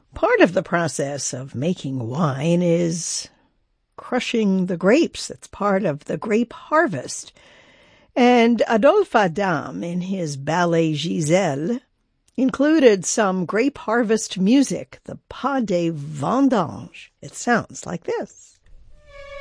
Part of the process of making wine is crushing the grapes. It's part of the grape harvest. And Adolphe Adam, in his ballet Giselle, included some grape harvest music, the Pas des Vendanges. It sounds like this.